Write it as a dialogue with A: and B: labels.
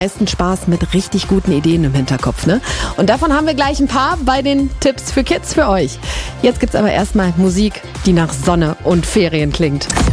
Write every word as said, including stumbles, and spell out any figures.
A: Meisten Spaß mit richtig guten Ideen im Hinterkopf, ne? Und davon haben wir gleich ein paar bei den Tipps für Kids für euch. Jetzt gibt's aber erstmal Musik, die nach Sonne und Ferien klingt.